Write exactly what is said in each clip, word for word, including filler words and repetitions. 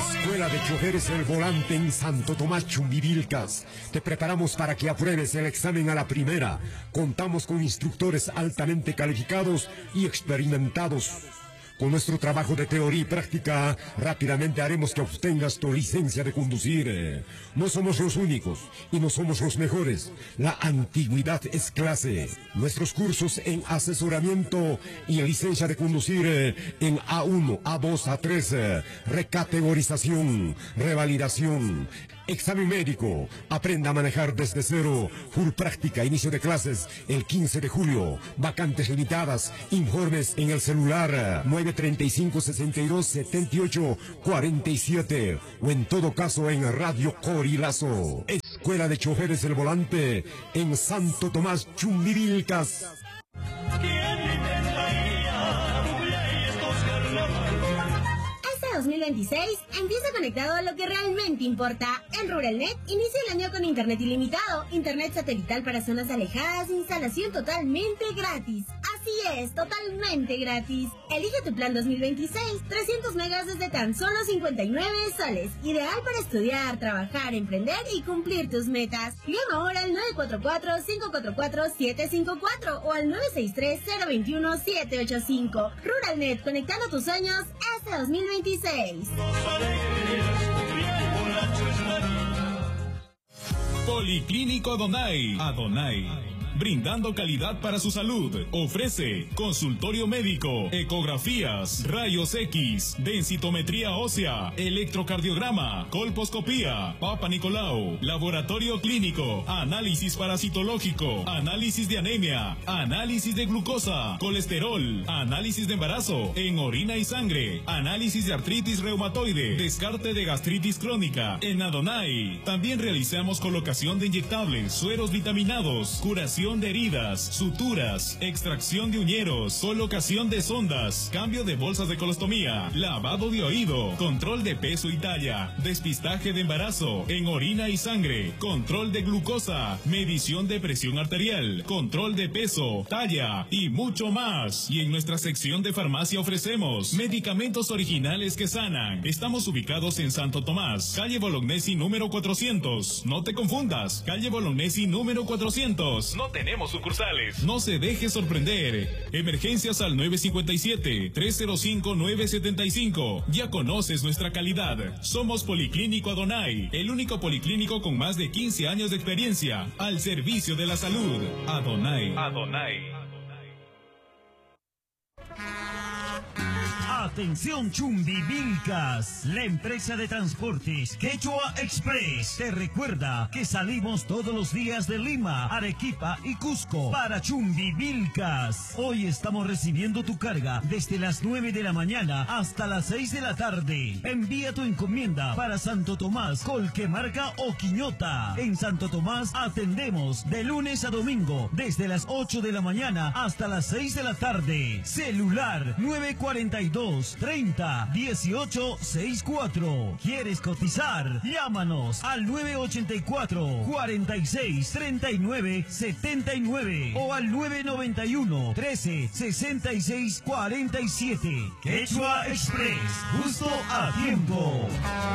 Escuela de Choferes El Volante en Santo Tomás, Chumbivilcas. Te preparamos para que apruebes el examen a la primera. Contamos con instructores altamente calificados y experimentados. Con nuestro trabajo de teoría y práctica, rápidamente haremos que obtengas tu licencia de conducir. No somos los únicos y no somos los mejores. La antigüedad es clase. Nuestros cursos en asesoramiento y licencia de conducir en A uno, A dos, A tres, recategorización, revalidación, examen médico. Aprenda a manejar desde cero. Full práctica, inicio de clases el quince de julio. Vacantes limitadas. Informes en el celular nueve treinta y cinco, sesenta y dos, setenta y ocho, cuarenta y siete o en todo caso en Radio Corilazo. Escuela de Choferes El Volante en Santo Tomás, Chumbivilcas. dos mil veintiséis empieza conectado a lo que realmente importa. En Ruralnet inicia el año con internet ilimitado, internet satelital para zonas alejadas, instalación totalmente gratis. Así es, totalmente gratis. Elige tu plan dos mil veintiséis, trescientos megas desde tan solo cincuenta y nueve soles. Ideal para estudiar, trabajar, emprender y cumplir tus metas. Llama ahora al nueve cuatro cuatro, cinco cuatro cuatro, siete cinco cuatro o al nueve seis tres, cero dos uno, siete ocho cinco. Ruralnet, conectando tus sueños este dos mil veintiséis. Policlínico Adonai. Adonai. Brindando calidad para su salud. Ofrece consultorio médico, ecografías, rayos X, densitometría ósea, electrocardiograma, colposcopía, Papa Nicolau, laboratorio clínico, análisis parasitológico, análisis de anemia, análisis de glucosa, colesterol, análisis de embarazo en orina y sangre, análisis de artritis reumatoide, descarte de gastritis crónica. En Adonai también realizamos colocación de inyectables, sueros vitaminados, curación de heridas, suturas, extracción de uñeros, colocación de sondas, cambio de bolsas de colostomía, lavado de oído, control de peso y talla, despistaje de embarazo en orina y sangre, control de glucosa, medición de presión arterial, control de peso, talla y mucho más. Y en nuestra sección de farmacia ofrecemos medicamentos originales que sanan. Estamos ubicados en Santo Tomás, calle Bolognesi número cuatrocientos. No te confundas, calle Bolognesi número cuatrocientos. No tenemos sucursales. No se deje sorprender. Emergencias al nueve cinco siete, tres cero cinco, nueve siete cinco. Ya conoces nuestra calidad. Somos Policlínico Adonai, el único policlínico con más de quince años de experiencia al servicio de la salud. Adonai. Adonai. Atención Chumbivilcas, la empresa de transportes Quechua Express te recuerda que salimos todos los días de Lima, Arequipa y Cusco para Chumbivilcas. Hoy estamos recibiendo tu carga desde las nueve de la mañana hasta las seis de la tarde. Envía tu encomienda para Santo Tomás, Colquemarca o Quiñota. En Santo Tomás atendemos de lunes a domingo desde las ocho de la mañana hasta las seis de la tarde. Celular nueve cuarenta y dos, treinta, dieciocho, sesenta y cuatro. ¿Quieres cotizar? Llámanos al nueve ochenta y cuatro, cuarenta y seis, treinta y nueve, setenta y nueve o al nueve noventa y uno, trece, sesenta y seis, cuarenta y siete. Quechua Express, justo a tiempo.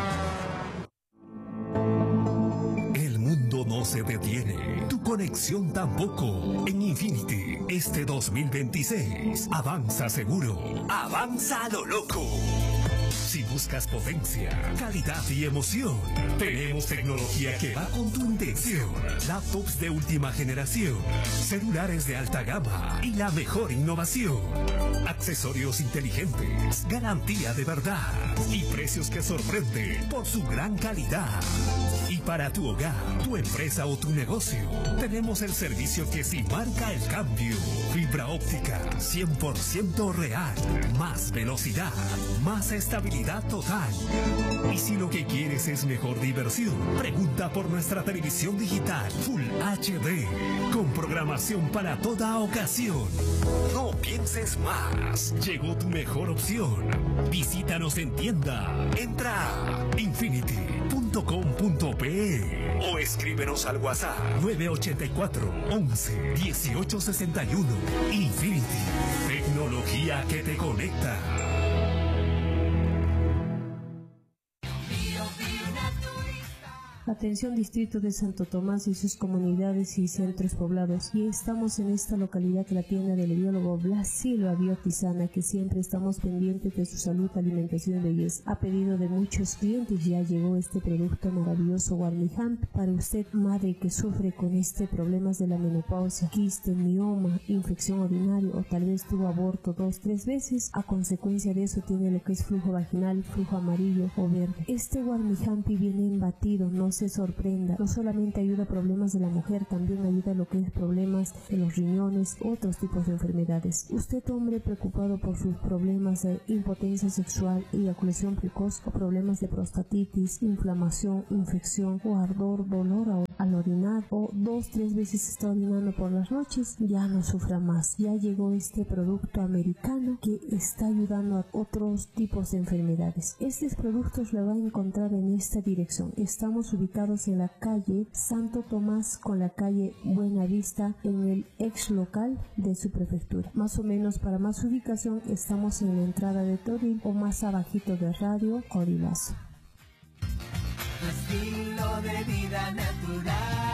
El mundo no se detiene, tu conexión tampoco. En Infinity, este dos mil veintiséis, avanza seguro, avanza a lo loco. Si buscas potencia, calidad y emoción, tenemos tecnología que va con tu intención. Laptops de última generación, celulares de alta gama y la mejor innovación. Accesorios inteligentes, garantía de verdad y precios que sorprenden por su gran calidad. Y para tu hogar, tu empresa o tu negocio, tenemos el servicio que sí marca el cambio. Fibra óptica cien por ciento real, más velocidad, más estabilidad total. Y si lo que quieres es mejor diversión, pregunta por nuestra televisión digital Full H D, con programación para toda ocasión. No pienses más, llegó tu mejor opción. Visítanos en tienda. Entra a infinity punto com punto pe o escríbenos al WhatsApp nueve ochenta y cuatro, once, dieciocho sesenta y uno. Infinity, tecnología que te conecta. Atención Distrito de Santo Tomás y sus comunidades y centros poblados. Y estamos en esta localidad, la tienda del biólogo Blas Silva Biotisana, que siempre estamos pendientes de su salud, alimentación y belleza. A pedido de muchos clientes ya llegó este producto maravilloso Warmiham para usted, madre que sufre con este problemas de la menopausia, quiste, mioma, infección urinaria o tal vez tuvo aborto dos, tres veces. A consecuencia de eso tiene lo que es flujo vaginal, flujo amarillo o verde. Este Warmihampi viene en batido, no se sorprenda, no solamente ayuda a problemas de la mujer, también ayuda a lo que es problemas de los riñones, otros tipos de enfermedades. Usted, hombre preocupado por sus problemas de impotencia sexual, eyaculación precoz o problemas de prostatitis, inflamación, infección o ardor, dolor al orinar o dos, tres veces está orinando por las noches, ya no sufra más. Ya llegó este producto americano que está ayudando a otros tipos de enfermedades. Estos productos lo va a encontrar en esta dirección. Estamos ubicados en la calle Santo Tomás con la calle Buenavista en el ex local de su prefectura. Más o menos, para más ubicación, estamos en la entrada de Toril o más abajito de Radio Corilazo. Estilo de vida natural.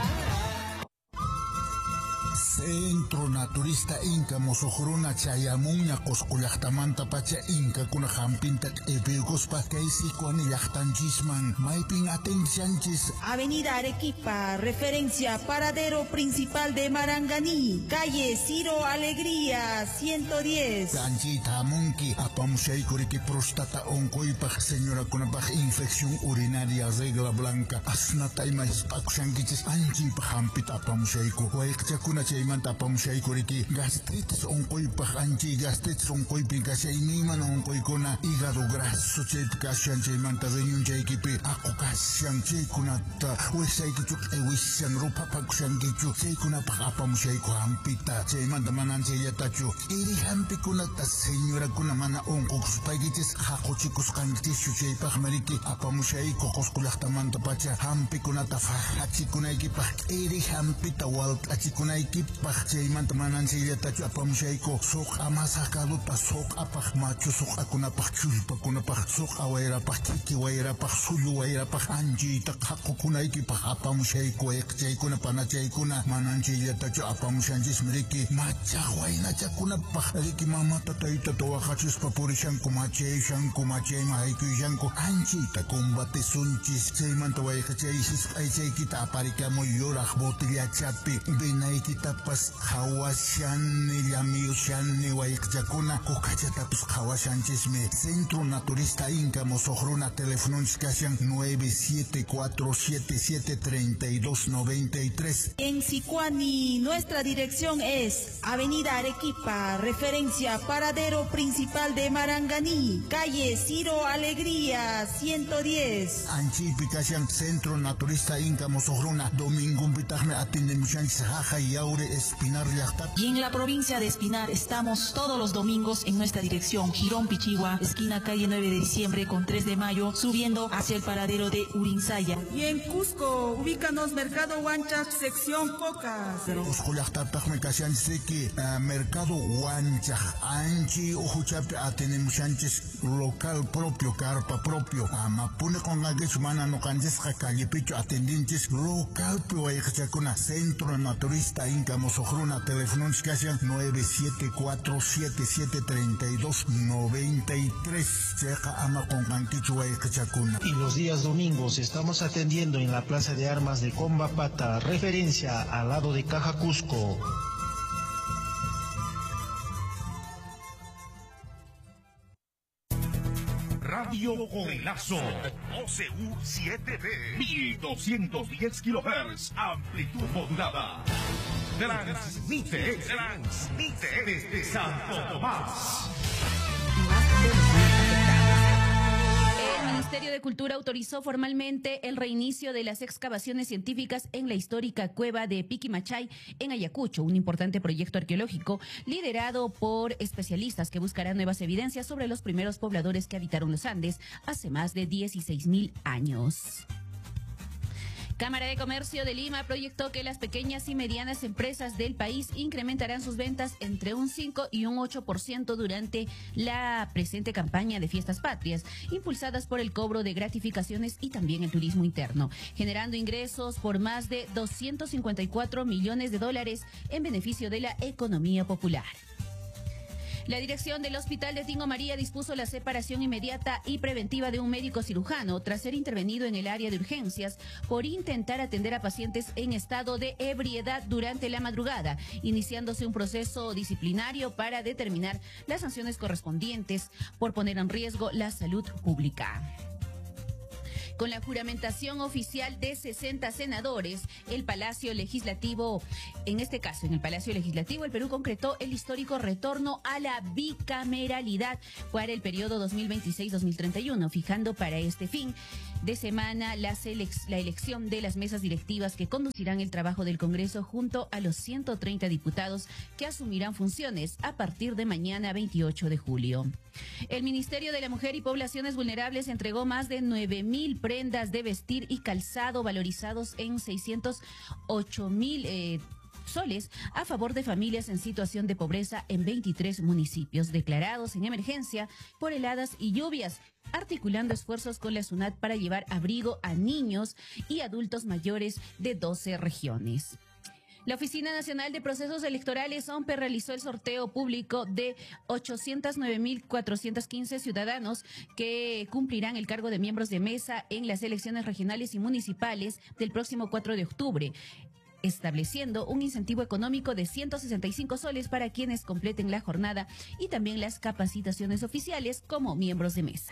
Centro Naturista Inca Mosohruna Chayamuña Coscullachtamanta Pacha Inca Kuna Jampinta Ebegos Pacaisi Kuani Yachtanchisman Maipin Atencianchis. Avenida Arequipa, referencia paradero principal de Maranganí, calle Ciro Alegría, ciento diez. Tanchita Munki, Apamushay Kuriki Prostata Onkoipach, señora Kunapach, infección urinaria, regla blanca, Asnataima Spakushankichis, Anchip Hampit Apamushayku, Waikchakuna Chaymanta Apamushaykuriki, gastritis onkoipach, anchi gastritis onkoipi, Kashayniman onkoikuna, hígado graso, Chaypikashan Chaymanta Renyun Chaykipi, Akukashan Chaykunata, Wesaykichuk, Ewishan Rupapakushankichu, Chaykunapach Apamushayku Hampita, Chaymanta Manan Chayatachu, Iri Hampikunata, señora Kunamana Onkokuspaikitis, Hakochikus Kankitishu Chaypach Mariki, Apamushayku, Koskulachtamanta Pacha, Hampikunata, Fahachikunaykipa, Iri Hampita Walt, Achikunaykipa, Chaymanta Manan Chayatachu, Apamushayku, Sok Amasakalupa, Sok Apach Machu, Sok Akunapach Chulpakunapach, Sok Awairapach, Kiki Wairapach, Sulu Wairapach, Anjita, Hakukunaykipa, Apamushayku, Ekchaykunapana Chaykuna, Manan Chayatachu, Apamushanjis Mariki, Machahuayna Chakunapach, Riki Mama Tataita Toachachus Papurishanku, Machay Shanku, Machay Mahaiku Shanku, Anchita, Combate Sunchis, Chaymanta Waikachayis, Aichaykita, Aparicamo Yorach, Botilla Chapi, Benaikita Pas, Hawashani, Yamiushani, Waikchakuna, Kokachatapus, Hawashanchisme, Centro Naturista Inca Mosohruna, teléfono Skashan nueve siete cuatro siete siete tres dos nueve tres. En Sicuani, nuestra dirección es Avenida Arequipa, referencia paradero principal de Maranganí, calle Ciro Alegría, ciento diez. Anchi Picashan, Centro Naturista Inca Mosohruna, Domingo Vitajme Atinemushan Sahaja y Aure Espinar Yachtat. Y en la provincia de Espinar estamos todos los domingos en nuestra dirección Girón Pichigua, esquina calle nueve de diciembre con tres de mayo, subiendo hacia el paradero de Urinsaya. Y en Cusco, ubícanos Mercado Huanchac, sección Cocas. Osculachtatachme Kashan Seki, Mercado Huanchac, Anchi Ojuchape Atinemushanches, local propio, carpa propio, Amapune con Gagesh Mana no Canjes Calle atendentes local Pihuayachacuna, Centro Naturista Inca Mosohruna, teléfono Skashan nueve siete cuatro siete siete tres dos nueve tres. Checa Ama con Canquichuayachacuna. Y los días domingos estamos atendiendo en la Plaza de Armas de Combapata, referencia al lado de Caja Cusco. Radio Corilazo, O C U siete D, mil doscientos diez kilohertz, amplitud modulada. Transmite, transmite desde Santo Tomás. El Ministerio de Cultura autorizó formalmente el reinicio de las excavaciones científicas en la histórica cueva de Piquimachay en Ayacucho, un importante proyecto arqueológico liderado por especialistas que buscarán nuevas evidencias sobre los primeros pobladores que habitaron los Andes hace más de dieciséis mil años. Cámara de Comercio de Lima proyectó que las pequeñas y medianas empresas del país incrementarán sus ventas entre un cinco y un ocho por ciento durante la presente campaña de Fiestas Patrias, impulsadas por el cobro de gratificaciones y también el turismo interno, generando ingresos por más de doscientos cincuenta y cuatro millones de dólares en beneficio de la economía popular. La dirección del Hospital de Tingo María dispuso la separación inmediata y preventiva de un médico cirujano tras ser intervenido en el área de urgencias por intentar atender a pacientes en estado de ebriedad durante la madrugada, iniciándose un proceso disciplinario para determinar las sanciones correspondientes por poner en riesgo la salud pública. Con la juramentación oficial de sesenta senadores, el Palacio Legislativo, en este caso, en el Palacio Legislativo, el Perú concretó el histórico retorno a la bicameralidad para el periodo dos mil veintiséis a dos mil treinta y uno, fijando para este fin de semana la, la elección de las mesas directivas que conducirán el trabajo del Congreso junto a los ciento treinta diputados que asumirán funciones a partir de mañana veintiocho de julio. El Ministerio de la Mujer y Poblaciones Vulnerables entregó más de nueve mil prendas de vestir y calzado valorizados en seiscientos ocho mil eh, soles a favor de familias en situación de pobreza en veintitrés municipios declarados en emergencia por heladas y lluvias, articulando esfuerzos con la SUNAT para llevar abrigo a niños y adultos mayores de doce regiones. La Oficina Nacional de Procesos Electorales, O M P E, realizó el sorteo público de ochocientos nueve mil cuatrocientos quince ciudadanos que cumplirán el cargo de miembros de mesa en las elecciones regionales y municipales del próximo cuatro de octubre, estableciendo un incentivo económico de ciento sesenta y cinco soles para quienes completen la jornada y también las capacitaciones oficiales como miembros de mesa.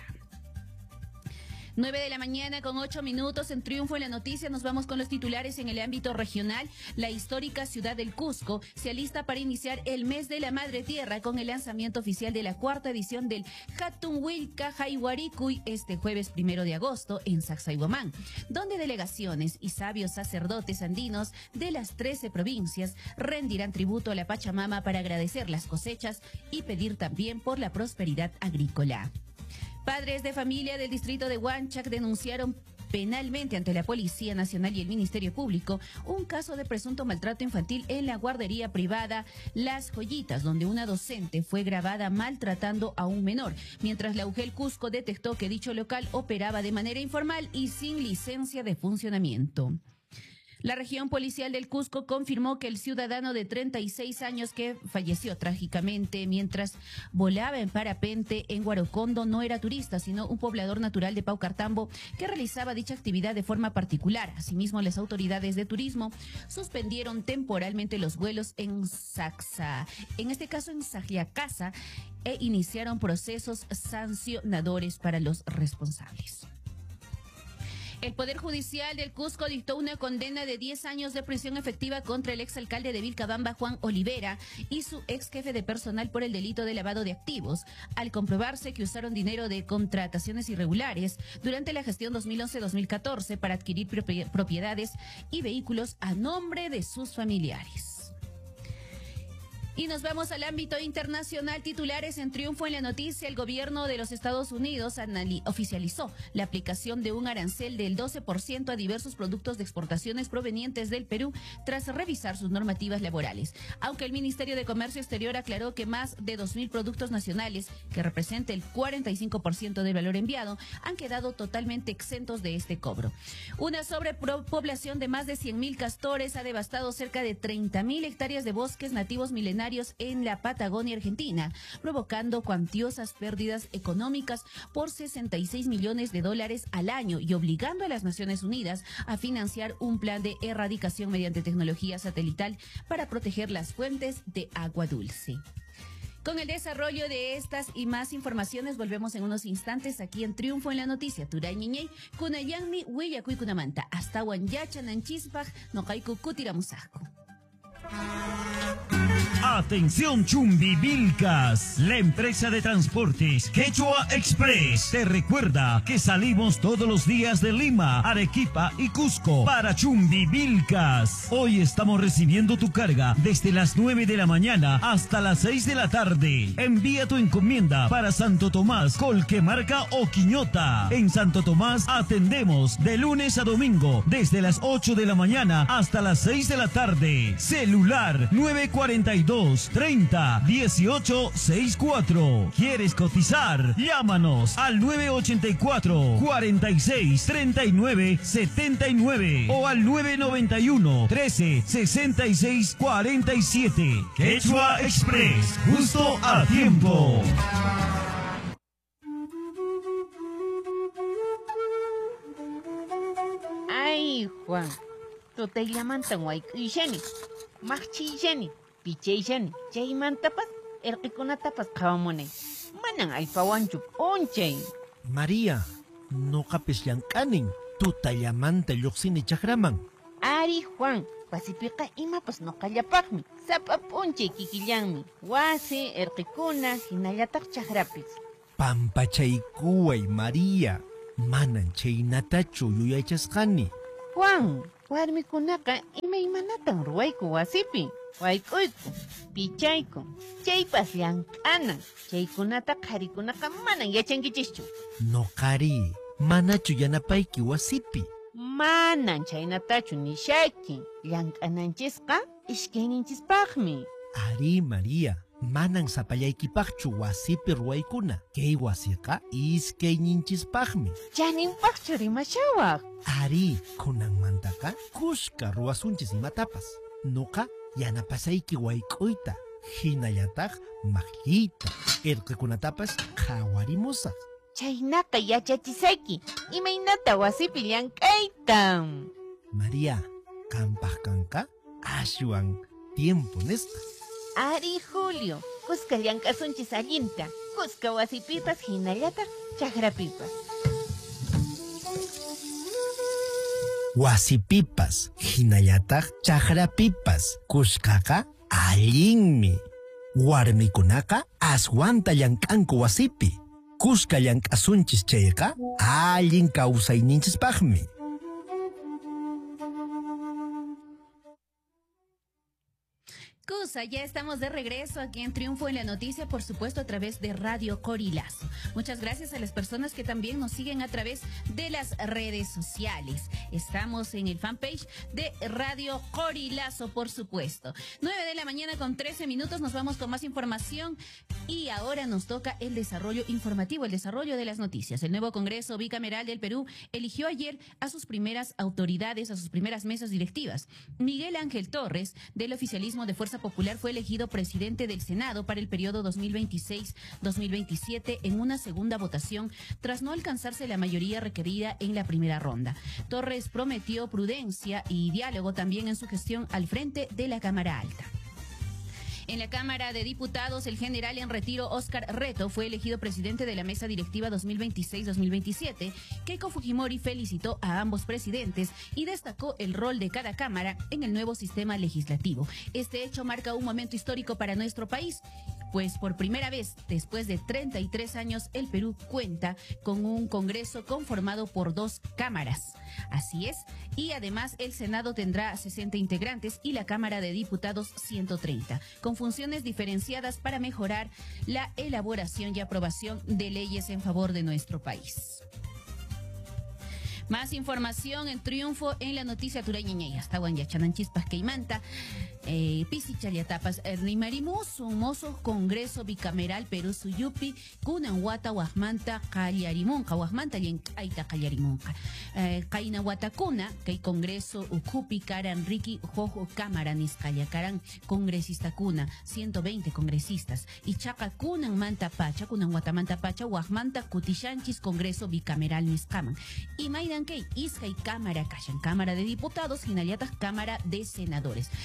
nueve de la mañana con ocho minutos en Triunfo en la Noticia. Nos vamos con los titulares en el ámbito regional. La histórica ciudad del Cusco se alista para iniciar el mes de la Madre Tierra con el lanzamiento oficial de la cuarta edición del Hatunhuilca Jaihuaricuy este jueves primero de agosto en Sacsayhuamán, donde delegaciones y sabios sacerdotes andinos de las trece provincias rendirán tributo a la Pachamama para agradecer las cosechas y pedir también por la prosperidad agrícola. Padres de familia del distrito de Huanchac denunciaron penalmente ante la Policía Nacional y el Ministerio Público un caso de presunto maltrato infantil en la guardería privada Las Joyitas, donde una docente fue grabada maltratando a un menor, mientras la U G E L Cusco detectó que dicho local operaba de manera informal y sin licencia de funcionamiento. La región policial del Cusco confirmó que el ciudadano de treinta y seis años que falleció trágicamente mientras volaba en parapente en Guarocondo no era turista, sino un poblador natural de Paucartambo que realizaba dicha actividad de forma particular. Asimismo, las autoridades de turismo suspendieron temporalmente los vuelos en Saxa, en este caso en Sagiacasa, e iniciaron procesos sancionadores para los responsables. El Poder Judicial del Cusco dictó una condena de diez años de prisión efectiva contra el exalcalde de Vilcabamba, Juan Olivera, y su ex jefe de personal por el delito de lavado de activos, al comprobarse que usaron dinero de contrataciones irregulares durante la gestión dos mil once a dos mil catorce para adquirir propiedades y vehículos a nombre de sus familiares. Y nos vamos al ámbito internacional. Titulares en Triunfo en la Noticia. El gobierno de los Estados Unidos oficializó la aplicación de un arancel del doce por ciento a diversos productos de exportaciones provenientes del Perú tras revisar sus normativas laborales. Aunque el Ministerio de Comercio Exterior aclaró que más de dos mil productos nacionales, que representa el cuarenta y cinco por ciento del valor enviado, han quedado totalmente exentos de este cobro. Una sobrepoblación de más de cien mil castores ha devastado cerca de treinta mil hectáreas de bosques nativos milenarios en la Patagonia Argentina, provocando cuantiosas pérdidas económicas por sesenta y seis millones de dólares al año y obligando a las Naciones Unidas a financiar un plan de erradicación mediante tecnología satelital para proteger las fuentes de agua dulce. Con el desarrollo de estas y más informaciones volvemos en unos instantes aquí en Triunfo en la Noticia. Turañiñey, Kunayanmi, Huillacuy Kunamanta, hasta Huanyacha, Nanchispaj, Nokaiku Kutiramusajko. Atención Chumbivilcas, la empresa de transportes Quechua Express te recuerda que salimos todos los días de Lima, Arequipa y Cusco para Chumbivilcas. Hoy estamos recibiendo tu carga desde las nueve de la mañana hasta las seis de la tarde. Envía tu encomienda para Santo Tomás, Colquemarca o Quiñota. En Santo Tomás atendemos de lunes a domingo desde las ocho de la mañana hasta las seis de la tarde. Celular nueve cuatro dos, treinta, dieciocho, sesenta y cuatro. ¿Quieres cotizar? Llámanos al nueve ocho cuatro, cuarenta y seis, treinta y nueve, setenta y nueve o al nueve noventa y uno, trece, sesenta y seis, cuarenta y siete. Quechua Express, justo a tiempo. Ay, Juan, tú te llaman tan guay y Jenny, Machi Jenny. Pichayshani, chaymantapas, erqikunatapas qhawamunay. Manan allpawanchu p'unchay. María, nuqapis llank'anin, tutallamanta lluqsini chakraman. Ari Juan, wasipiqa imapas nuqallapaqmi, sapa p'unchay kikillanmi. Wasi, erqikuna, hinallataq chakrapis. Pampachaykuway, María, manan chaynatachu yuyaychasqani. Juan, warmikunaqa imaymanatan ruwayku wasipi. Wayk'uyku, pichayku, chaypas llank'anan, chaykunata qharikunaqa manan yachankichischu. Nuqari, manachu yanapayki wasipi. Manan chaynatachu nishayki, llank'ananchisqa ishkayninchispaqmi. Ari, María, manan sapallaykipaqchu wasipi ruwaykuna. Kay wasiqa iskayninchispaqmi. Chaninpaqchu rimashawaq. Ari, kunanmantaqa kushka ruwasunchis imatapas. Nuqa yanapasayki wayk'uyta, hinallataq maqlliyta, irqikunatapas qhawarimusaq. Chaynaqa yachachisayki, imaynata wasipi llank'ayta. María, kanpaq kanqa ashwan tiempo nisqa. Ari Julio, kuska llank'asunchis allinta, kuska wasipipas hinallataq chakrapipas. Wasipipas, hinallataq chakrapipas, kushkaqa allinmi. Warmikunaqa aswanta llank'anku wasipi. Kushka llank'asunchis chayqa allin kawsayninchispaqmi. Cusa, ya estamos de regreso aquí en Triunfo en la Noticia, por supuesto a través de Radio Corilazo. Muchas gracias a las personas que también nos siguen a través de las redes sociales. Estamos en el fanpage de Radio Corilazo, por supuesto. nueve de la mañana con trece minutos, nos vamos con más información y ahora nos toca el desarrollo informativo, el desarrollo de las noticias. El nuevo Congreso Bicameral del Perú eligió ayer a sus primeras autoridades, a sus primeras mesas directivas. Miguel Ángel Torres, del oficialismo de Fuerza Popular, fue elegido presidente del Senado para el periodo dos mil veintiséis dos mil veintisiete en una segunda votación tras no alcanzarse la mayoría requerida en la primera ronda. Torres prometió prudencia y diálogo también en su gestión al frente de la Cámara Alta. En la Cámara de Diputados, el general en retiro Óscar Reto fue elegido presidente de la Mesa Directiva dos mil veintiséis dos mil veintisiete. Keiko Fujimori felicitó a ambos presidentes y destacó el rol de cada Cámara en el nuevo sistema legislativo. Este hecho marca un momento histórico para nuestro país, pues por primera vez, después de treinta y tres años, el Perú cuenta con un Congreso conformado por dos cámaras. Así es, y además el Senado tendrá sesenta integrantes y la Cámara de Diputados ciento treinta, con funciones diferenciadas para mejorar la elaboración y aprobación de leyes en favor de nuestro país. Más información en Triunfo en la Noticia Turañeña. Hasta Guanyachanan Chispas Queimanta. Eh, Pisi Chaliatapas, Ernimarimus, un mozo Congreso Bicameral Perú Suyupi, Kunan Wata Wahmanta Kallarimunka, Wahmanta Yen Aita Kallarimunka. Kaina Watakuna, que hay Congreso Ukupi Karan Riki Jojo Cámara Niskayakaran, Congresista Kuna, ciento veinte congresistas. Y Chaca Kunan Manta Pacha, Kunan Watamanta Pacha, Wahmanta Kutishanchis Congreso Bicameral Niskaman. Y Maidan Kei, Iskai Cámara Kashan, Cámara de Diputados, Hinaliatas Cámara de Senadores. Cámara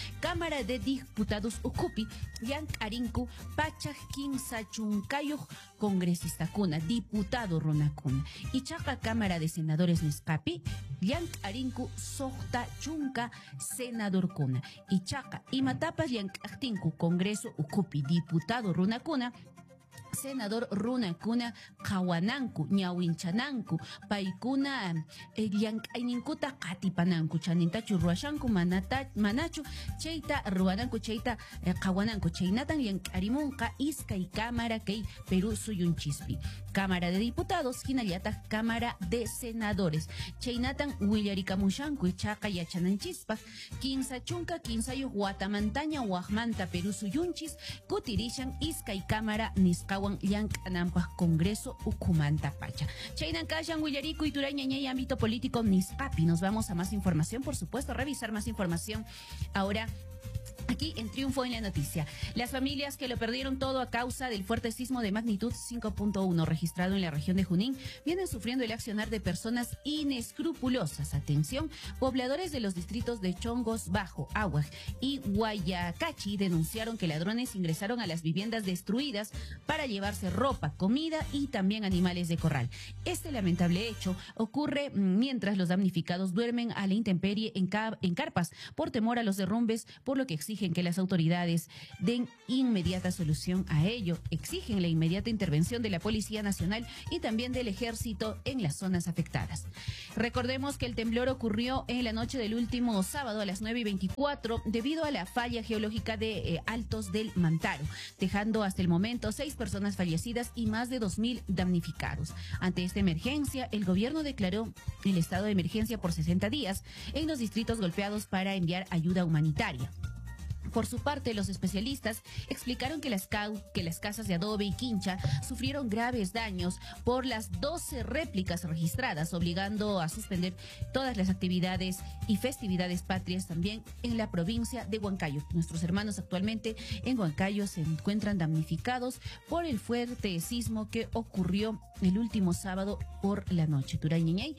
Cámara de Diputados Ucupi, Yank Arinku, Pachak Kinsa Chuncayo, congresista Cuna, diputado Runacuna. Y Chaca Cámara de Senadores Nescapi, Yank Arinku, Sojta Chunca, senador Cuna. Y Chaca, y Matapas Yank Artinku, Congreso Ucupi, diputado Runacuna, senador Runacuna, Kawananku, Ñawinchananku, Paikuna, Yankainkuta, Katipananku, Chanintachu, Ruashanku, Manata, Manachu, Cheita, Ruananku, Cheita, Kawananku, Cheinatan, Yankarimunka, Isca y Cámara, Kei, Perú, Suyunchispi. Cámara de Diputados, Hinayata, Cámara de Senadores, Cheinatan, Willarikamushanku, y Chaca y Achananchispa, Quinza Chunca, Quinzayo, Guatamantaña, Guajmanta, Perú, Suyunchis, Kutirishan, Isca y Cámara, Niscawan, Yank Anampa, Congreso, Ucumanta, Pacha. Chainan Kashan, Willarico y Turaña, y ámbito político, Niscapi. Nos vamos a más información, por supuesto, revisar más información ahora. Aquí en Triunfo en la Noticia. Las familias que lo perdieron todo a causa del fuerte sismo de magnitud cinco punto uno registrado en la región de Junín vienen sufriendo el accionar de personas inescrupulosas. Atención, pobladores de los distritos de Chongos Bajo, Aguaj y Guayacachi denunciaron que ladrones ingresaron a las viviendas destruidas para llevarse ropa, comida y también animales de corral. Este lamentable hecho ocurre mientras los damnificados duermen a la intemperie en, en carpas por temor a los derrumbes, por lo que exigen que las autoridades den inmediata solución a ello. Exigen la inmediata intervención de la Policía Nacional y también del Ejército en las zonas afectadas. Recordemos que el temblor ocurrió en la noche del último sábado a las nueve y veinticuatro debido a la falla geológica de eh, Altos del Mantaro, dejando hasta el momento seis personas fallecidas y más de dos mil damnificados. Ante esta emergencia, el gobierno declaró el estado de emergencia por sesenta días en los distritos golpeados para enviar ayuda humanitaria. Por su parte, los especialistas explicaron que las, que las casas de adobe y quincha sufrieron graves daños por las doce réplicas registradas, obligando a suspender todas las actividades y festividades patrias también en la provincia de Huancayo. Nuestros hermanos actualmente en Huancayo se encuentran damnificados por el fuerte sismo que ocurrió el último sábado por la noche. Turañeñay,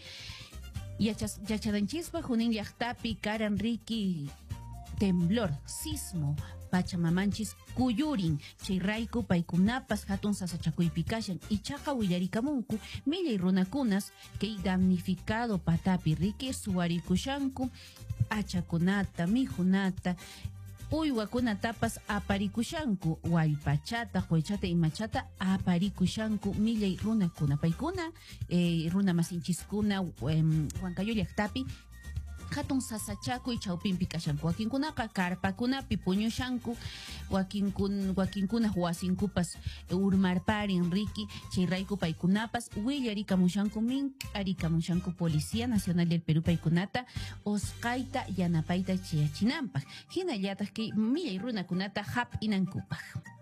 Yachadanchispa, Junín Yachtapi, Caranriqui, temblor, sismo, Pachamamanchis, Cuyurin, Chirraico, Paikunapas, Hatun Sasachacuypicashan y Chaca Willarikamunku, Milla y Runacunas, que damnificado Patapi, Rique, Suarikushanku, Achakunata, Mijunata, Uywakuna tapas aparikushanku, Huaypachata, Huaychata y Machata, aparikushanku, Milla y Runakuna, Paikuna, eh, Runa Masinchiskuna, um, Huancayo Llactapi, Hatun sasachaku y chaupimpi kashanku. Wakinkunaka karpakunapi puñushanku, wakinkun wakinkuna huasinkupas urmarparin riki, chirraiku paikunapas, willaricamushanku min, aricamushanku Policía Nacional del Perú paikunata, oscaita yanapaita chiachinampa. Hinayatas que milla y runakunata hap inankupaj.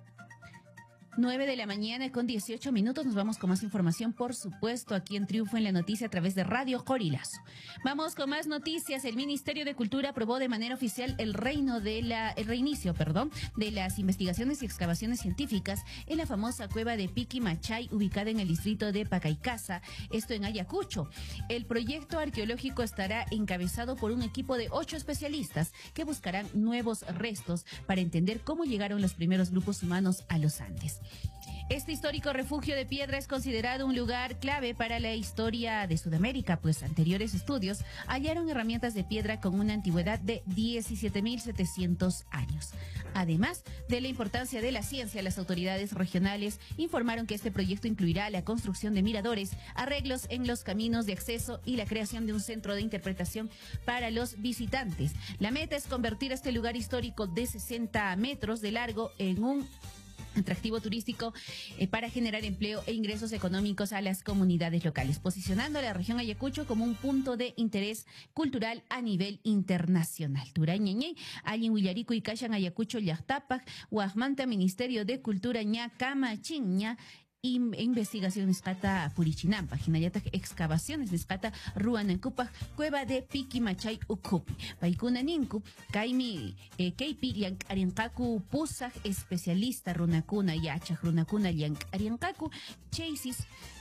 nueve de la mañana con dieciocho minutos. Nos vamos con más información, por supuesto, aquí en Triunfo en la Noticia a través de Radio Corilazo. Vamos con más noticias. El Ministerio de Cultura aprobó de manera oficial el reino de la, el reinicio, perdón, de las investigaciones y excavaciones científicas en la famosa cueva de Piquimachay, ubicada en el distrito de Pacaicasa, esto en Ayacucho. El proyecto arqueológico estará encabezado por un equipo de ocho especialistas que buscarán nuevos restos para entender cómo llegaron los primeros grupos humanos a los Andes. Este histórico refugio de piedra es considerado un lugar clave para la historia de Sudamérica, pues anteriores estudios hallaron herramientas de piedra con una antigüedad de diecisiete mil setecientos años. Además de la importancia de la ciencia, las autoridades regionales informaron que este proyecto incluirá la construcción de miradores, arreglos en los caminos de acceso y la creación de un centro de interpretación para los visitantes. La meta es convertir este lugar histórico de sesenta metros de largo en un atractivo turístico eh, para generar empleo e ingresos económicos a las comunidades locales, posicionando a la región Ayacucho como un punto de interés cultural a nivel internacional. Turañeñe, Alin Willarico y Kashan Ayacucho Llactapac, Huajmanta, Ministerio de Cultura ña Camachinña, investigaciones Cata Purichinampa, Jinayata excavaciones Niscata Ruanancupaj, cueva de Piquimachay Ucupi, Paikuna Ninku, Kaimi Keipi Yank Ariankaku Pusaj, especialista Runacuna Yachaj Runacuna Yank Ariankaku, Cheisis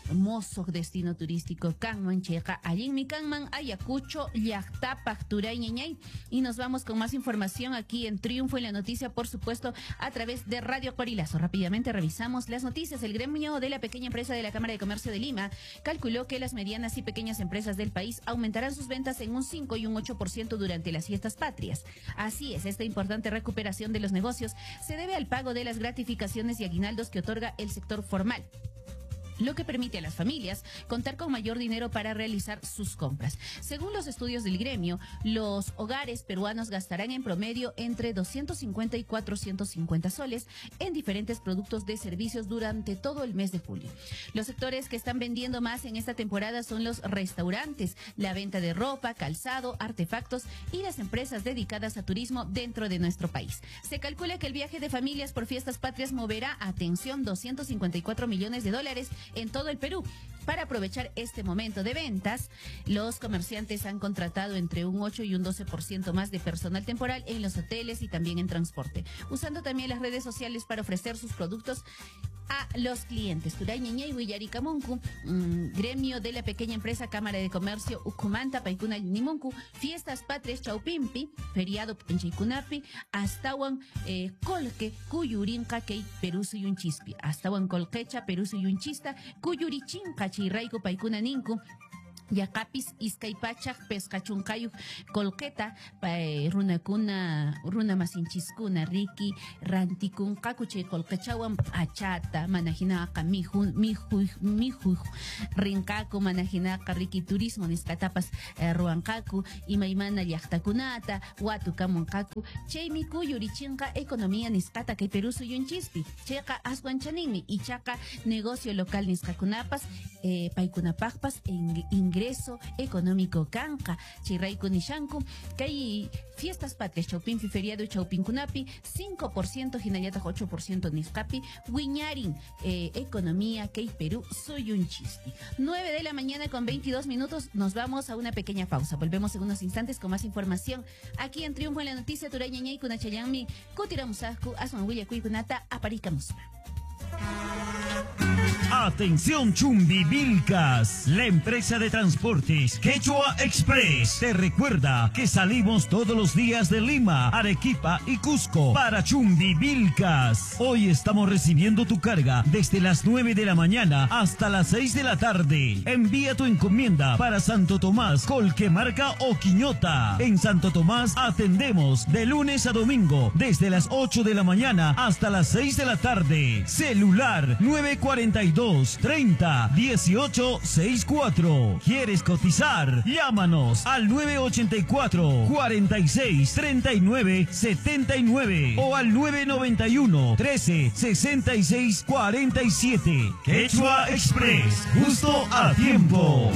mozo destino turístico Kanman, Checa, Allinmi Kanman, Ayacucho, Llaqtapak, Turay, Ñañay. Y nos vamos con más información aquí en Triunfo en la Noticia, por supuesto, a través de Radio Corilazo. Rápidamente revisamos las noticias. El gremio de la pequeña empresa de la Cámara de Comercio de Lima calculó que las medianas y pequeñas empresas del país aumentarán sus ventas en un cinco y un ocho por ciento durante las fiestas patrias. Así es, esta importante recuperación de los negocios se debe al pago de las gratificaciones y aguinaldos que otorga el sector formal, lo que permite a las familias contar con mayor dinero para realizar sus compras. Según los estudios del gremio, los hogares peruanos gastarán en promedio entre doscientos cincuenta y cuatrocientos cincuenta soles en diferentes productos de servicios durante todo el mes de julio. Los sectores que están vendiendo más en esta temporada son los restaurantes, la venta de ropa, calzado, artefactos y las empresas dedicadas a turismo dentro de nuestro país. Se calcula que el viaje de familias por fiestas patrias moverá, atención, doscientos cincuenta y cuatro millones de dólares en todo el Perú. Para aprovechar este momento de ventas, los comerciantes han contratado entre un ocho y un doce por ciento más de personal temporal en los hoteles y también en transporte, usando también las redes sociales para ofrecer sus productos a los clientes. Turay, Ñañay, Huillaricamuncu, mmm, gremio de la pequeña empresa Cámara de Comercio Ucumanta, Paikuna, Nimuncu, fiestas patrias Chaupimpi, feriado en Chaycunapi, Astawan eh, Colque, Cuyurinca, Kei, Perú y un chispi, Astawan Colquecha, Perú y un chista, Cuyurichinca, Chirraico, Paikuna, Ninku, Yacapis, Izcaipachak, Pescachuncayu, Colqueta, eh, Runacuna, Runa Masinchiskuna, Riki, Ranticun, Cacuche, Colquechawan, Achata, Manajinaca, Miju, Miju, Miju, Rincaco, Manajinaca, Riki Turismo, Niscatapas, eh, Ruancacu, Imaimana, Yachtakunata, Huatucamoncacu, Cheimicu, Yurichinca, Economía, Niscata, que Perú soy un chispi, Checa, Asguanchanimi, y Chaca, Negocio Local, Niscacunapas, eh, Paicunapagpas, en ingreso económico canca, Chirraico Nishanku, que hay fiestas patrias, Chaupinfi, feriado Chaupincunapi, cinco por ciento, Jinayata ocho por ciento, Niscapi, Wiñarin, eh, economía, que hay Perú, soy un chispi. nueve de la mañana con veintidós minutos, nos vamos a una pequeña pausa. Volvemos en unos instantes con más información aquí en Triunfo en la Noticia, Turañañay, Kunachayami, Kutiramusasku, Asmanhuilla, Kuikunata, Aparicamos. Atención Chumbivilcas, la empresa de transportes Quechua Express te recuerda que salimos todos los días de Lima, Arequipa y Cusco para Chumbivilcas. Hoy estamos recibiendo tu carga desde las nueve de la mañana hasta las seis de la tarde. Envía tu encomienda para Santo Tomás, Colquemarca o Quiñota. En Santo Tomás atendemos de lunes a domingo desde las ocho de la mañana hasta las seis de la tarde. Celular nueve cuarenta y dos, treinta, dieciocho, sesenta y cuatro. ¿Quieres cotizar? Llámanos al nueve ochenta y cuatro, cuarenta y seis, treinta y nueve, setenta y nueve o al nueve noventa y uno, trece, sesenta y seis, cuarenta y siete. Quechua Express, justo a tiempo.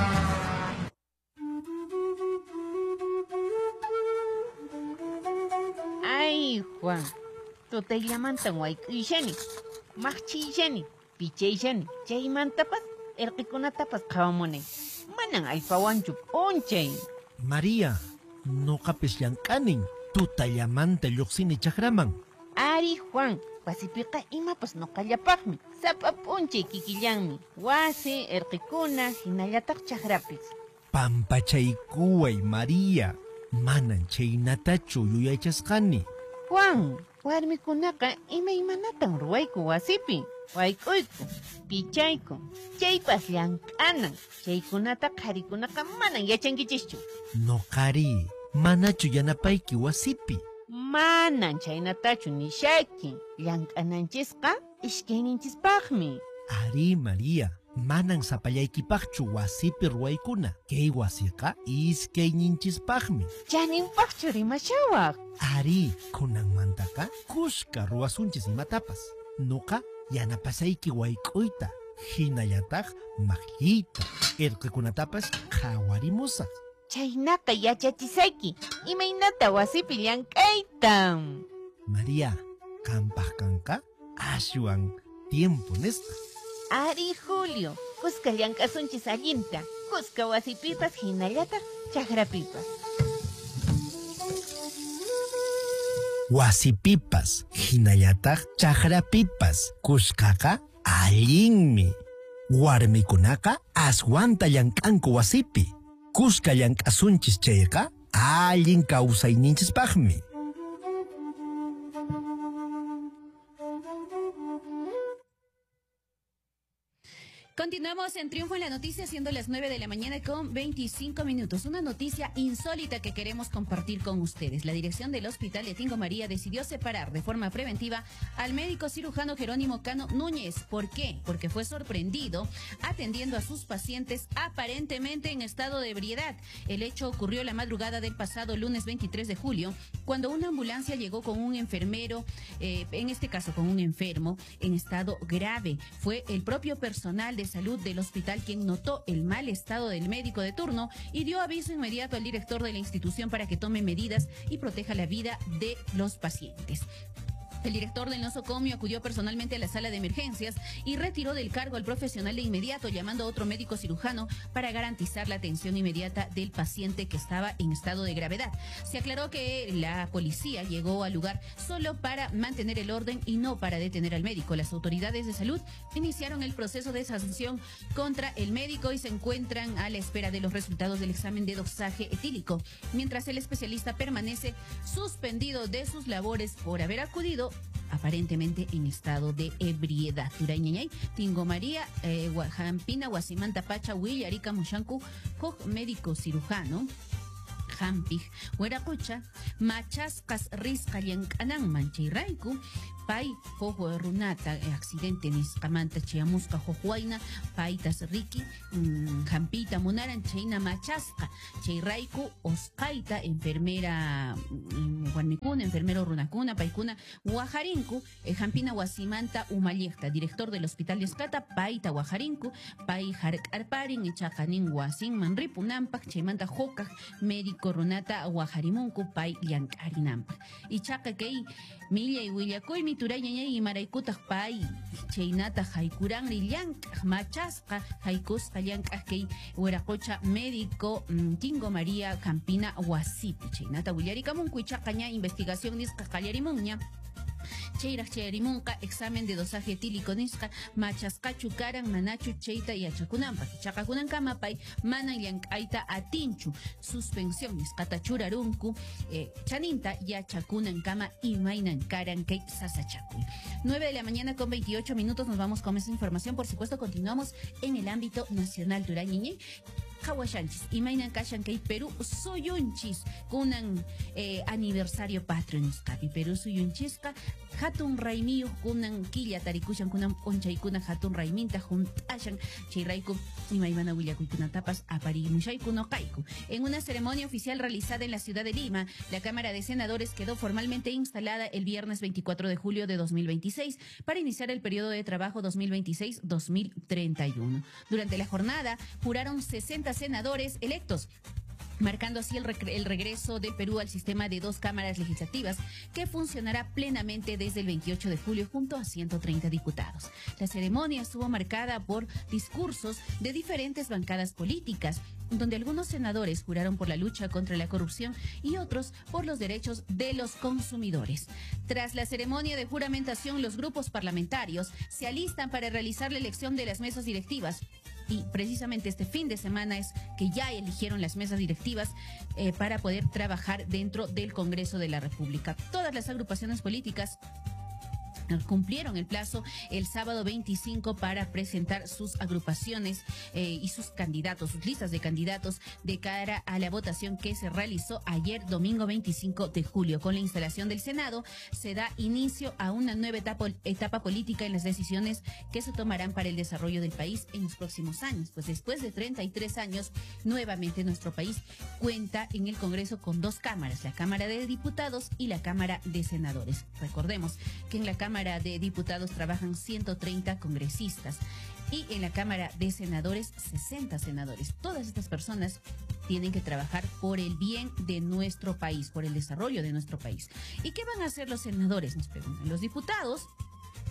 Ay, Juan, tú te llaman tan guay y Jenny, Machi Jenny. Pichayshani, chaymantapas, erqikunatapas qhawamuni. Manan allpawanchu p'unchay. María, nuqapis llank'anin, tutullamanta lluqsini chaqraman. Ari Juan, wasipiqa imapas nuqallapaqmi, sapa p'unchay kikillanmi. Wasi, erqikuna, hinallataq chaqrapis. Pampachaykuway, María, manan chaynatachu yuyaychasqani. Juan, warmikunaqa imaymanatan ruwayku wasipi. Wayk'uyku, pichayku, chaypas llank'anan, chaykunata qharikunaqa manan yachankichischu. Nuqari, manachu yanapayki wasipi. Manan chaynatachu nishayki, llank'ananchisqa ishkayninchispaqmi. Ari, María, manan sapallaykipaqchu wasipi ruwaykuna. Kay wasiqa iskayninchispaqmi. Chaninpaqchu rimashawaq. Ari, kunanmantaqa kushka ruwasunchis imatapas. Nuqa yanapasayki wayk'uyta, hinallataq maqlliyta, irqikunatapas qhawarimusaq. Chaynaqa yachachisayki, imaynata wasipi llank'ayta. María, qampaq kanqa ashwan tiempo nisqa. Ari Julio, kuska llank'asunchis allinta, kuska wasipipas hinallataq chaqrapipas. Wasipipas, hinallataq chaqrapipas, kushkaqa allinmi. Warmikunaka aswanta llank'anku wasipi. Kuska llank'asunchis chayqa allin kawsayninchispaqmi. Continuamos en Triunfo en la Noticia, siendo las nueve de la mañana con veinticinco minutos. Una noticia insólita que queremos compartir con ustedes. La dirección del Hospital de Tingo María decidió separar de forma preventiva al médico cirujano Jerónimo Cano Núñez. ¿Por qué? Porque fue sorprendido atendiendo a sus pacientes aparentemente en estado de ebriedad. El hecho ocurrió la madrugada del pasado lunes veintitrés de julio, cuando una ambulancia llegó con un enfermero, eh, en este caso con un enfermo en estado grave. Fue el propio personal de salud del hospital quien notó el mal estado del médico de turno y dio aviso inmediato al director de la institución para que tome medidas y proteja la vida de los pacientes. El director del nosocomio acudió personalmente a la sala de emergencias y retiró del cargo al profesional de inmediato, llamando a otro médico cirujano para garantizar la atención inmediata del paciente que estaba en estado de gravedad. Se aclaró que la policía llegó al lugar solo para mantener el orden y no para detener al médico. Las autoridades de salud iniciaron el proceso de sanción contra el médico y se encuentran a la espera de los resultados del examen de dosaje etílico, mientras el especialista permanece suspendido de sus labores por haber acudido aparentemente en estado de ebriedad. Turañañay, Tingo María, eh, Jampina, Guasimanta Pacha, Huilla, Arica, Mushanku, Hog, médico cirujano, Jampig, Hueracocha, Machascas, Risca, Yancanan, Manchayraiku, Pai, Jojo Runata, accidente Niscamanta, Chiamusca, Jojuaina, Paitas Riki, mmm, Jampita, Munaran, Chaina, Machasca, Chayraiku, Oscaita, enfermera Guarmicuna, enfermero Runacuna, Paikuna, Guajarinku, eh, Jampina, Guasimanta, Umayecta, director del hospital de Escata, Paita, Guajarinku, Pai, Arparin, Echacanin, Guasin, Manripu, Nampak, Chaimanta, Jocaj, médico Runata, Guajarimunku, Pai, Yancarinampak. Y Chaca, Kei, Milla y Huillacoy, Mituraya y Maraikuta Pai, Cheinata, Jaikurang, Rillank, Machasca, Jaikus, Kayank, Akei, Hueracocha, médico, Tingo María, Campina, Huasipi, Cheinata, Huillaricamunku, y Chacaña, investigación, Nisca, Callarimuña. Cheira Cherimunca, examen de dosaje etílico Nisca, Machascachu Karan, Manachu, Cheita y Achacunampa, Chacacunan Camapay, Mana y Aita Atinchu, suspensión Niscata Churarunku, eh, Chaninta y Achacunan Cama y Mainan Karan Kei Sasachacuy. nueve de la mañana con veintiocho minutos, nos vamos con esa información. Por supuesto, continuamos en el ámbito nacional. Turañiñe. Hawashanchis, Imainan Kashankei, Perú, Suyunchis, kunan eh, aniversario patrio Niscapi, Perú Suyunchisca, Hatun Raimiyo, kunan Quilla Tarikushan, kunan Onchaikuna, Hatun Raiminta, Juntashan, Chiraiku, Imaimana Huillacuicuna Tapas, Aparimushaiku Kaiku. En una ceremonia oficial realizada en la ciudad de Lima, la Cámara de Senadores quedó formalmente instalada el viernes veinticuatro de julio de dos mil veintiséis para iniciar el periodo de trabajo dos mil veintiséis dos mil treinta y uno. Durante la jornada, juraron sesenta senadores electos, marcando así el, el regreso del Perú al sistema de dos cámaras legislativas que funcionará plenamente desde el veintiocho de julio junto a ciento treinta diputados. La ceremonia estuvo marcada por discursos de diferentes bancadas políticas, donde algunos senadores juraron por la lucha contra la corrupción y otros por los derechos de los consumidores. Tras la ceremonia de juramentación, los grupos parlamentarios se alistan para realizar la elección de las mesas directivas. Y precisamente este fin de semana es que ya eligieron las mesas directivas eh, para poder trabajar dentro del Congreso de la República. Todas las agrupaciones políticas cumplieron el plazo el sábado veinticinco para presentar sus agrupaciones eh, y sus candidatos, sus listas de candidatos de cara a la votación que se realizó ayer domingo veinticinco de julio. Con la instalación del Senado se da inicio a una nueva etapa, etapa política en las decisiones que se tomarán para el desarrollo del país en los próximos años. Pues después de treinta y tres años, nuevamente nuestro país cuenta en el Congreso con dos cámaras, la Cámara de Diputados y la Cámara de Senadores. Recordemos que en la Cámara Cámara de Diputados trabajan ciento treinta congresistas y en la Cámara de Senadores sesenta senadores. Todas estas personas tienen que trabajar por el bien de nuestro país, por el desarrollo de nuestro país. ¿Y qué van a hacer los senadores? Nos preguntan. Los diputados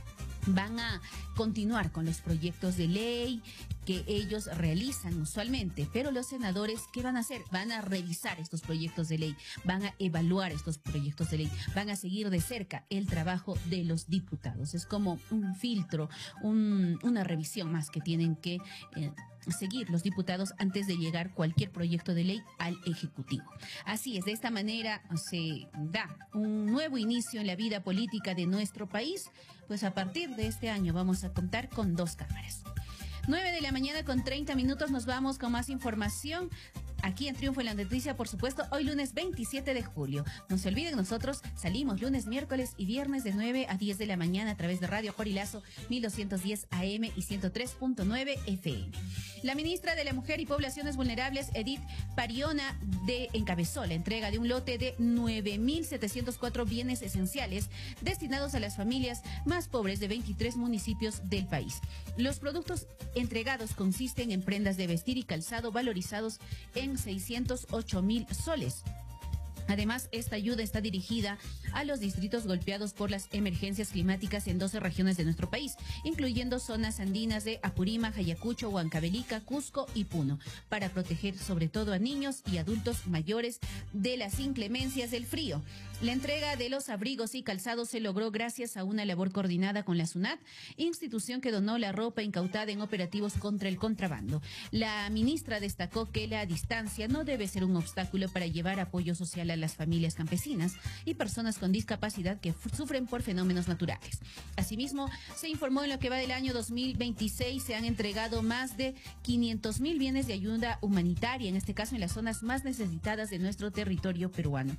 van a continuar con los proyectos de ley que ellos realizan usualmente, pero los senadores, ¿qué van a hacer? Van a revisar estos proyectos de ley, van a evaluar estos proyectos de ley, van a seguir de cerca el trabajo de los diputados. Es como un filtro, un, una revisión más que tienen que eh, seguir los diputados antes de llegar cualquier proyecto de ley al Ejecutivo. Así es, de esta manera se da un nuevo inicio en la vida política de nuestro país, pues a partir de este año vamos a contar con dos cámaras. nueve de la mañana con treinta minutos, nos vamos con más información. Aquí en Triunfo en la Noticia, por supuesto, hoy lunes veintisiete de julio. No se olviden, nosotros salimos lunes, miércoles y viernes de nueve a diez de la mañana a través de Radio Corilazo mil doscientos diez A M y ciento tres punto nueve F M. La ministra de la Mujer y Poblaciones Vulnerables, Edith Pariona, de, encabezó la entrega de un lote de nueve mil setecientos cuatro bienes esenciales destinados a las familias más pobres de veintitrés municipios del país. Los productos entregados consisten en prendas de vestir y calzado valorizados en seiscientos ocho mil soles. Además, esta ayuda está dirigida a los distritos golpeados por las emergencias climáticas en doce regiones de nuestro país, incluyendo zonas andinas de Apurímac, Ayacucho, Huancavelica, Cusco y Puno, para proteger sobre todo a niños y adultos mayores de las inclemencias del frío. La entrega de los abrigos y calzados se logró gracias a una labor coordinada con la SUNAT, institución que donó la ropa incautada en operativos contra el contrabando. La ministra destacó que la distancia no debe ser un obstáculo para llevar apoyo social a las familias campesinas y personas con discapacidad que sufren por fenómenos naturales. Asimismo, se informó en lo que va del año dos mil veintiséis se han entregado más de quinientos mil bienes de ayuda humanitaria, en este caso en las zonas más necesitadas de nuestro territorio peruano.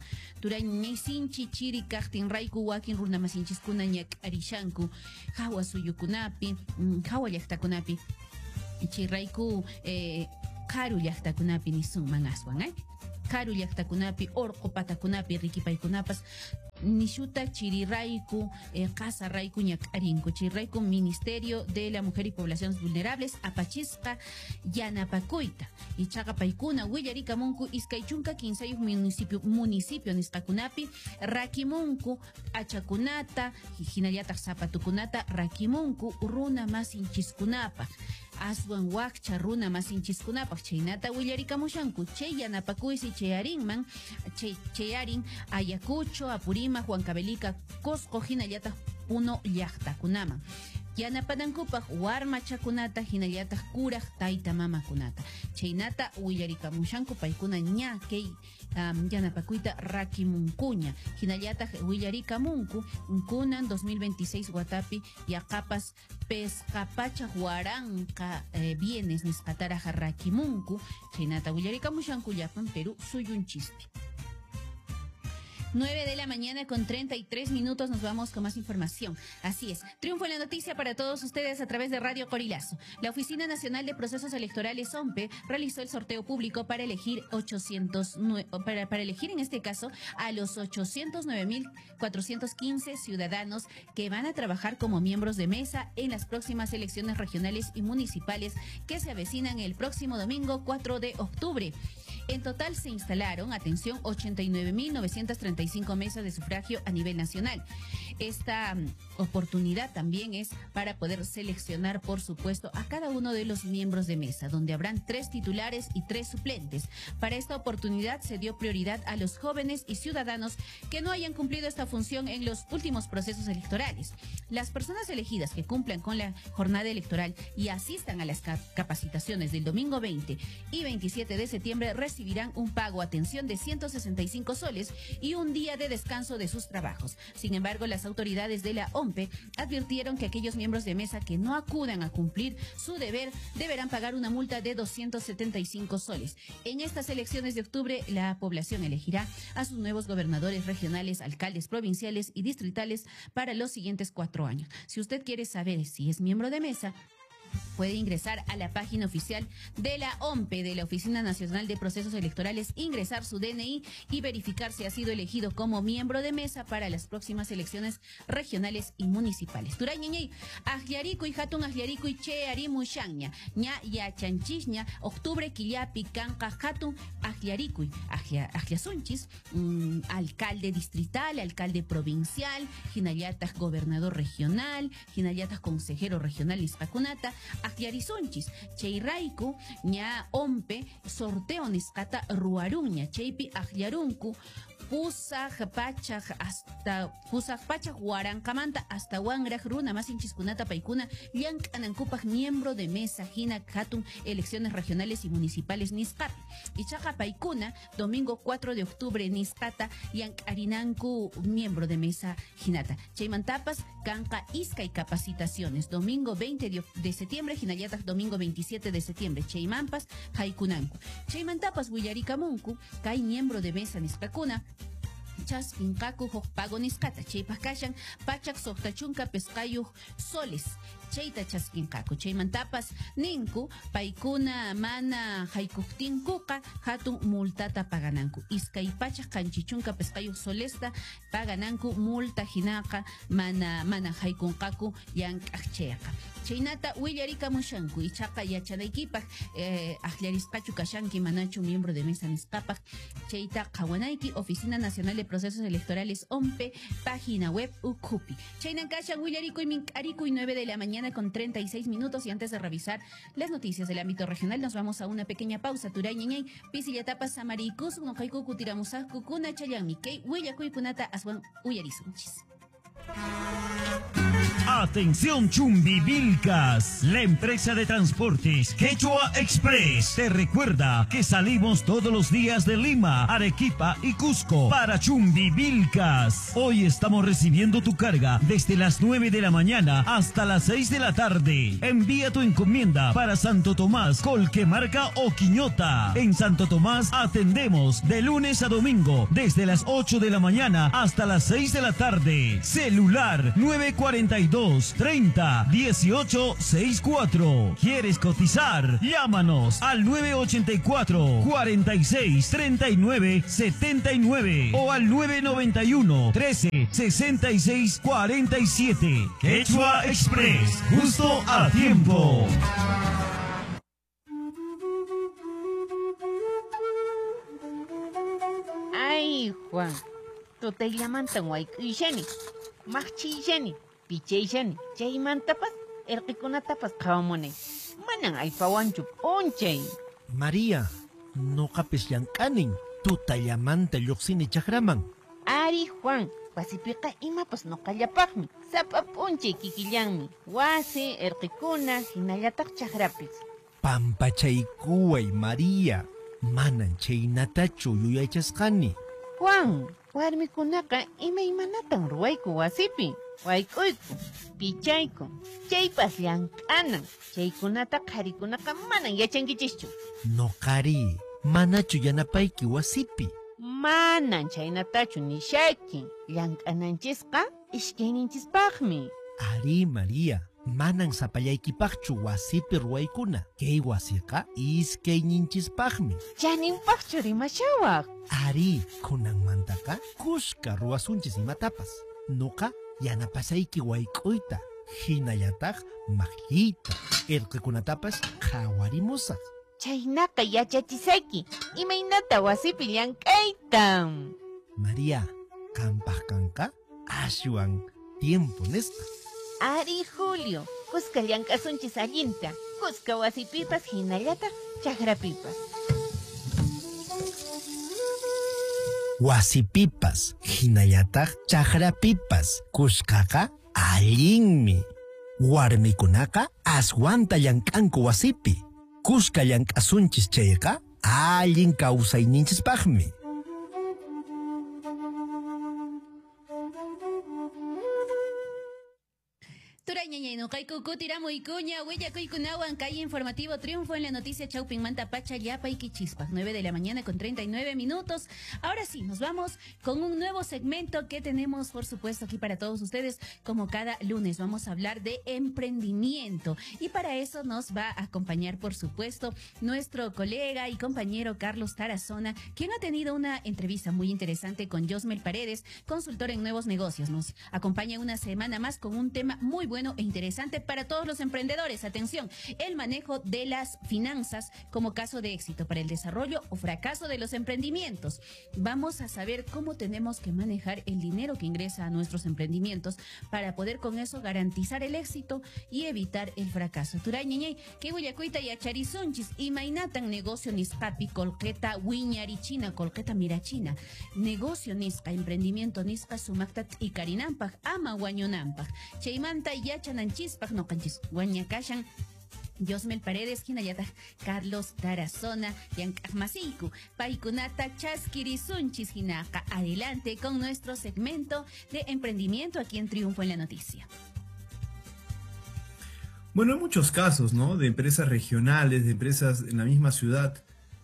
Sinchi chiri kajtin raiku wakin runamasinchiskuna ñak arishanku hawa suyukunapi hawa llaqtakunapi chirraiku eh, karu llaqtakunapi nisunman aswan ay karu llaqtakunapi orqo patakunapi rikipaykunapas nishuta chiriraiku eh, casa raiku ñakarinku chirraiku Ministerio de la Mujer y Poblaciones Vulnerables apachisqa yanapakuita y chaga paikuna willarika munku iskaychunka quinsayuk municipio municipio nisqakunapi rakimunku achakunata hinallataq zapatukunata rakimunku runa masinchiskunapa aswan wakcha runa masinchiskunapaq chaynata willarikamushanku chay yanapakuysi chayarinman chay chayarin Ayacucho, Apurímac, Huancavelica, Cusco hinallataq Puno llaqtakunaman. Yanapanankupaq warma chakunata hinallataq kuraq tayta mamakunata. Chaynata willarikamushanku paykuna ña kay um, yanapakuyta rakimunkuña. Hinallataq willarikamunku kunan dos mil veintiséis watapi yaqapas pesqapacha huaranqa eh, bienes nisqataraqa rakimunku. Chaynata willarikamushanku llapan Perú suyunchispi. nueve de la mañana con treinta y tres minutos, nos vamos con más información. Así es, triunfo en la noticia para todos ustedes a través de Radio Corilazo. La Oficina Nacional de Procesos Electorales, OMPE, realizó el sorteo público para elegir ochocientos nueve, para, para elegir en este caso a los ochocientos nueve mil cuatrocientos quince ciudadanos que van a trabajar como miembros de mesa en las próximas elecciones regionales y municipales que se avecinan el próximo domingo cuatro de octubre. En total se instalaron, atención, ochenta y nueve mil novecientas treinta y cinco mesas de sufragio a nivel nacional. Esta um, oportunidad también es para poder seleccionar, por supuesto, a cada uno de los miembros de mesa, donde habrán tres titulares y tres suplentes. Para esta oportunidad se dio prioridad a los jóvenes y ciudadanos que no hayan cumplido esta función en los últimos procesos electorales. Las personas elegidas que cumplan con la jornada electoral y asistan a las capacitaciones del domingo veinte y veintisiete de septiembre recibirán un pago, atención, de ciento sesenta y cinco soles y un día de descanso de sus trabajos. Sin embargo, las autoridades de la OMPE advirtieron que aquellos miembros de mesa que no acudan a cumplir su deber deberán pagar una multa de doscientos setenta y cinco soles. En estas elecciones de octubre, la población elegirá a sus nuevos gobernadores regionales, alcaldes provinciales y distritales para los siguientes cuatro años. Si usted quiere saber si es miembro de mesa, puede ingresar a la página oficial de la O M P E, de la Oficina Nacional de Procesos Electorales, ingresar su D N I y verificar si ha sido elegido como miembro de mesa para las próximas elecciones regionales y municipales. Turañañay, Ajiarico y Hatun Ajiarico y Che Arimu Shangña, Ña Yachanchisña, octubre Quillapi, Canca Hatun Ajiarico y Ajiasunchis, mmm, alcalde distrital, alcalde provincial, Jinayatas gobernador regional, Jinayatas consejero regional Nisqacunata, Ajiarizunchis, Cheiraiku, Ña Ompe, sorteo Niscata Ruaruña, Cheipi Ajiarunku, Pusaj Pachaj hasta Pusaj Pachaj Huarancamanta hasta Wangraj Runa más Inchiscunata Paikuna, Yank Anancupaj miembro de mesa Jina Katun, elecciones regionales y municipales Niscapi. Ichaja Paikuna, domingo cuatro de octubre Niscata, Yank Arinanku, miembro de mesa Jinata. Chaymantapas, Canca Isca y capacitaciones, domingo veinte de septiembre, Jinayatak domingo veintisiete de septiembre, Chaymampas, Haikunanku. Chaymantapas, Willaricamunku, Kai miembro de mesa Niscacuna, Chas Pincacu Pago Niscata, Chaypas Kashan, Pachak Sohtachunca Pescayu Soles, Cheita Chasquincacu, Chaymantapas, Ninku, Paikuna Mana Haikuktin Kuka, Hatun Multata Pagananku, Iskay Pachak Canchichunca Pescayu Solesta, Pagananku, Multa Jinaka, Mana Mana Haikunkaku, Yank Acheka. Chaynata Willarika Mushanku, Ichaka Yachanaikipaj, eh, Ajiariscachu Kashanki Manachu, miembro de mesa Niscapak, Cheita Kawanaiki, Oficina Nacional de Procesos Electorales O M P E, página web Ucupi. Chaynan Kashan, Willarico y Minkarico y nueve de la mañana con treinta y seis minutos, y antes de revisar las noticias del ámbito regional, nos vamos a una pequeña pausa. Turañañay, Pisillatapas Samaricus, Nojaiku Kutiramusa, Kukuna Chayanmi, Kei, Willakuy Kunata, Aswan Uyarizunchis. Atención Chumbivilcas, la empresa de transportes Quechua Express te recuerda que salimos todos los días de Lima, Arequipa y Cusco para Chumbivilcas. Hoy estamos recibiendo tu carga desde las nueve de la mañana hasta las seis de la tarde. Envía tu encomienda para Santo Tomás, Colquemarca o Quiñota. En Santo Tomás atendemos de lunes a domingo desde las ocho de la mañana hasta las seis de la tarde. Celular nueve cuarenta y dos, treinta, dieciocho, sesenta y cuatro. ¿Quieres cotizar? Llámanos al nueve ochenta y cuatro, cuarenta y seis, treinta y nueve, setenta y nueve o al nueve noventa y uno, trece, sesenta y seis, cuarenta y siete. Quechua Express, justo a tiempo. Ay, Juan, tú te llaman tan guay y Jenny. Machi Jenny, Piche Jenny, Chaymantapas, Erquikunatapas Kawamone. Manan Alpawanchup, Onchay. María, no capes yankanin, tú te llamanta Yoxini Chakraman. Ari Juan, Pasipica imapas no callapagmi, Zapapunche Kikillanmi, Wase, Erquicuna, Hinayatak Chagrapis. Pampachaykuay María, manan chaynatachu yuyaychasqani. Juan, warmikunaka imaymanatan ruwayku wasipi, wayk'uyku, pichayku, chaypas llank'anan, chaykunata qharikunaka manan yachankichischu. No qhari, manachu yanapayki wasipi. Manan chaynatachu nishayki, llank'ananchisqa ishkayninchispaqmi. Ari María, manan sapallaykipaqchu wasipi ruwaykuna. Kay wasiqa iskayninchispaqmi. Chaninpaqchu rimashawaq. Ari, kunanmantaqa kushka ruwasunchis imatapas. Nuqa yanapasayki wayk'uyta, hinallataq maqlliyta, irqikunatapas qhawarimusaq. Chaynaqa yachachisayki, imaynata wasipi llank'aytam. María, qampaq kanqa ashwan tiempo nisqa. Ari Julio, Cusca llank'asunchis allinta, Cusca wasipipas hinallataq chakrapipas. Wasipipas, hinallataq chakrapipas, Cuscaqa allinmi. Warmikunaqa aswanta llank'anku wasipi. Cusca llank'asunchis chayqa allin kawsayninchispaqmi. ñañay no kai cucu tiramo y cuña, huella kuikunawan, calle informativo triunfo en la noticia Chaupin Manta Pacha Yapa y Quichispa, nueve de la mañana con treinta y nueve minutos. Ahora sí, nos vamos con un nuevo segmento que tenemos, por supuesto, aquí para todos ustedes, como cada lunes. Vamos a hablar de emprendimiento y para eso nos va a acompañar, por supuesto, nuestro colega y compañero Carlos Tarazona, quien ha tenido una entrevista muy interesante con Josmel Paredes, consultor en nuevos negocios. Nos acompaña una semana más con un tema muy bueno e interesante para todos los emprendedores. Atención, el manejo de las finanzas como caso de éxito para el desarrollo o fracaso de los emprendimientos. Vamos a saber cómo tenemos que manejar el dinero que ingresa a nuestros emprendimientos para poder con eso garantizar el éxito y evitar el fracaso. Turañeñey, que huyacuita y acharizonchis y mainatan negocio niscapi colqueta wiñarichina colqueta mirachina negocio nisca emprendimiento nisca sumaktat y carinampaj ama guañonampaj cheimanta yachananchispak no canchis guañacashan Josmel Paredes, Hinayata, Carlos Tarazona, Yankmasiku, Paikunata Chaskirisunchis Hinaka. Adelante con nuestro segmento de emprendimiento aquí en Triunfo en la Noticia. Bueno, hay muchos casos, ¿no? De empresas regionales, de empresas en la misma ciudad,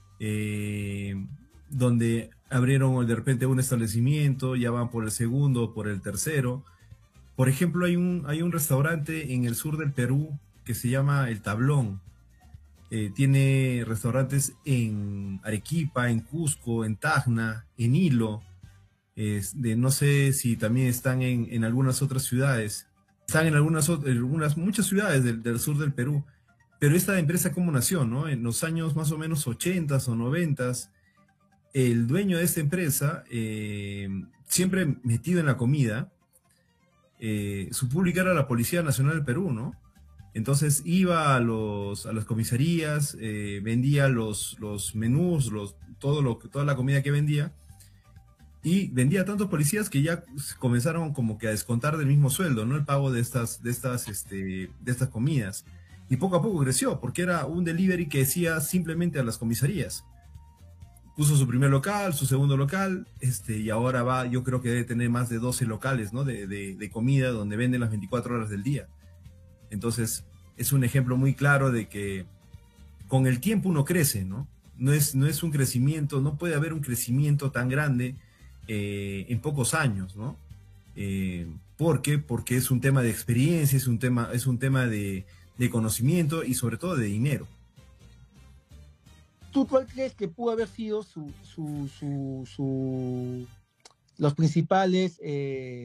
eh, donde abrieron de repente un establecimiento, ya van por el segundo, por el tercero. Por ejemplo, hay un, hay un restaurante en el sur del Perú que se llama El Tablón. Eh, tiene restaurantes en Arequipa, en Cusco, en Tacna, en Hilo. Eh, de, no sé si también están en, en algunas otras ciudades. Están en algunas, en algunas muchas ciudades del, del sur del Perú. Pero esta empresa, ¿cómo nació, no? En los años más o menos ochentas o noventas, el dueño de esta empresa, eh, siempre metido en la comida, eh, su público era la Policía Nacional del Perú, ¿no? Entonces iba a, los, a las comisarías, eh, vendía los, los menús, los, todo lo, toda la comida que vendía, y vendía a tantos policías que ya comenzaron como que a descontar del mismo sueldo, ¿no? El pago de estas, de estas, este, de estas comidas. Y poco a poco creció, porque era un delivery que decía simplemente a las comisarías. Puso su primer local, su segundo local, este, y ahora va, yo creo que debe tener más de doce locales, ¿no? De, de, de comida donde venden las veinticuatro horas del día. Entonces, es un ejemplo muy claro de que con el tiempo uno crece, ¿no? No es, no es un crecimiento, no puede haber un crecimiento tan grande eh, en pocos años, ¿no? Eh, ¿Por qué? Porque es un tema de experiencia, es un tema, es un tema de, de conocimiento y sobre todo de dinero. ¿Tú cuál crees que pudo haber sido su, su, su, su los principales... Eh...